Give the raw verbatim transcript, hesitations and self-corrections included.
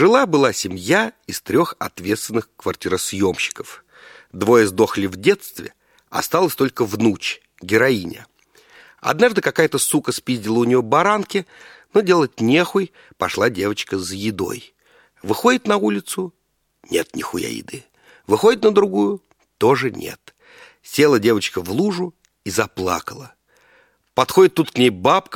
Жила-была семья из трех ответственных квартиросъемщиков. Двое сдохли в детстве, осталась только внучь, героиня. Однажды какая-то сука спиздила у нее баранки, но делать нехуй, пошла девочка за едой. Выходит на улицу — нет нихуя еды. Выходит на другую — тоже нет. Села девочка в лужу и заплакала. Подходит тут к ней бабка,